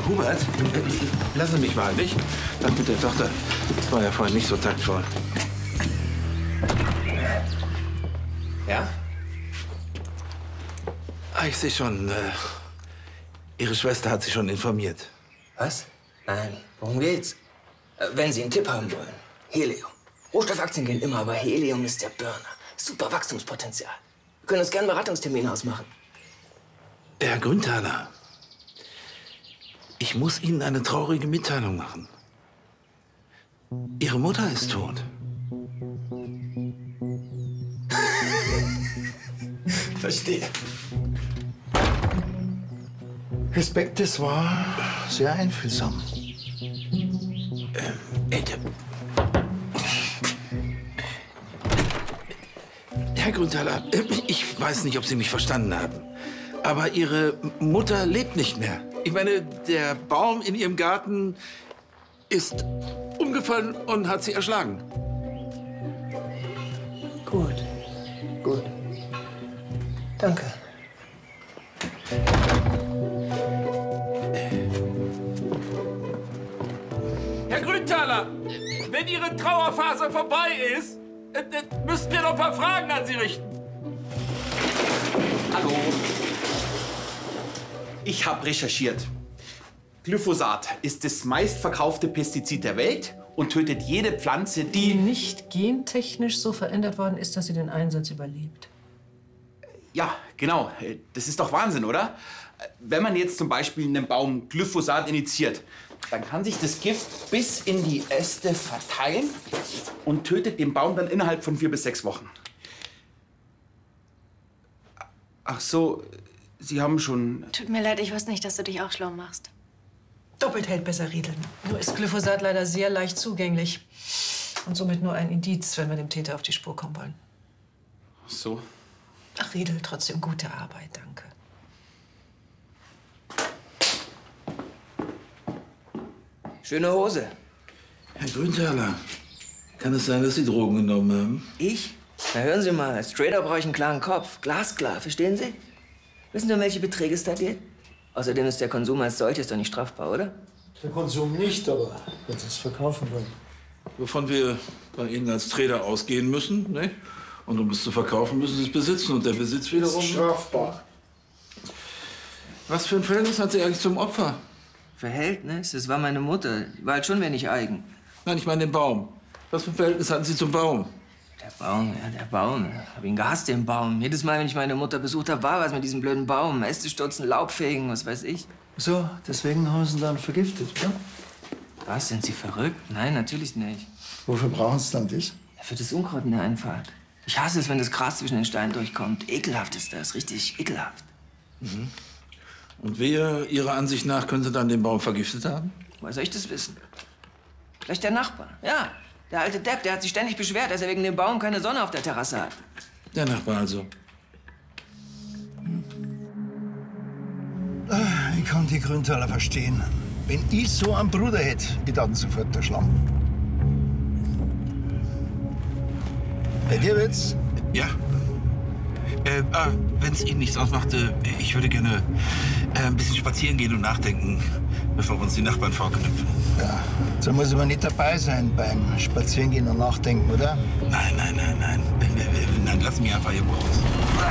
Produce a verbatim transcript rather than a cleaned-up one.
Hubert, lassen Sie mich mal, nicht? Das mit der Tochter war ja vorhin nicht so taktvoll. Ja? Ah, ich sehe schon, äh, Ihre Schwester hat sich schon informiert. Was? Nein, worum geht's? Äh, wenn Sie einen Tipp haben wollen. Helium. Rohstoffaktien gehen immer, aber Helium ist der Burner. Super Wachstumspotenzial. Wir können uns gerne einen Beratungstermin ausmachen. Herr Grünthaler, ich muss Ihnen eine traurige Mitteilung machen. Ihre Mutter ist tot. Verstehe. Respekt, das war sehr einfühlsam. Äh, äh, Herr Grünthaler, äh, ich weiß nicht, ob Sie mich verstanden haben. Aber Ihre Mutter lebt nicht mehr. Ich meine, der Baum in Ihrem Garten ist umgefallen und hat sie erschlagen. Gut. Gut. Danke. Herr Grünthaler, wenn Ihre Trauerphase vorbei ist, äh, müssten wir noch ein paar Fragen an Sie richten. Hallo. Ich habe recherchiert. Glyphosat ist das meistverkaufte Pestizid der Welt und tötet jede Pflanze, die die... nicht gentechnisch so verändert worden ist, dass sie den Einsatz überlebt. Ja, genau. Das ist doch Wahnsinn, oder? Wenn man jetzt zum Beispiel einem Baum Glyphosat injiziert, dann kann sich das Gift bis in die Äste verteilen und tötet den Baum dann innerhalb von vier bis sechs Wochen. Ach so, Sie haben schon... Tut mir leid, ich wusste nicht, dass du dich auch schlau machst. Doppelt hält besser riedeln. Nur ist Glyphosat leider sehr leicht zugänglich. Und somit nur ein Indiz, wenn wir dem Täter auf die Spur kommen wollen. Ach so. Ach, Riedel, trotzdem gute Arbeit, danke. Schöne Hose. Herr Grünthaler, kann es sein, dass Sie Drogen genommen haben? Ich? Na, hören Sie mal. Als Trader brauche ich einen klaren Kopf. Glasklar, verstehen Sie? Wissen Sie, um welche Beträge es da geht? Außerdem ist der Konsum als solches doch nicht strafbar, oder? Der Konsum nicht, aber wenn Sie es verkaufen wollen. Wovon wir bei Ihnen als Trader ausgehen müssen, ne? Und um es zu verkaufen, müssen Sie es besitzen. Und der Besitz wiederum... Ist strafbar. Was für ein Verhältnis hat sie eigentlich zum Opfer? Verhältnis? Das war meine Mutter. Die war halt schon wenig eigen. Nein, ich meine den Baum. Was für ein Verhältnis hatten Sie zum Baum? Der Baum, ja, der Baum. Ich hab ihn gehasst, den Baum. Jedes Mal, wenn ich meine Mutter besucht habe, war was mit diesem blöden Baum. Äste stürzen, Laub fegen, was weiß ich. So, deswegen haben Sie ihn dann vergiftet, ja? Was, sind Sie verrückt? Nein, natürlich nicht. Wofür brauchen Sie dann das? Ja, für das Unkraut in der Einfahrt. Ich hasse es, wenn das Gras zwischen den Steinen durchkommt. Ekelhaft ist das, richtig ekelhaft. Mhm. Und wer Ihrer Ansicht nach könnte dann den Baum vergiftet haben? Woher soll ich das wissen? Vielleicht der Nachbar. Ja, der alte Depp, der hat sich ständig beschwert, dass er wegen dem Baum keine Sonne auf der Terrasse hat. Der Nachbar also. Ich kann die Grünthaler verstehen. Wenn ich so einen Bruder hätte, ich dann sofort erschlagen. Bei dir wird's? Ja. Äh, äh, wenn es Ihnen nichts ausmacht, äh, ich würde gerne äh, ein bisschen spazieren gehen und nachdenken, bevor wir uns die Nachbarn vorknüpfen. Ja, so muss aber nicht dabei sein beim Spazierengehen und Nachdenken, oder? Nein, nein, nein, nein. Nein, lass mich einfach hier raus.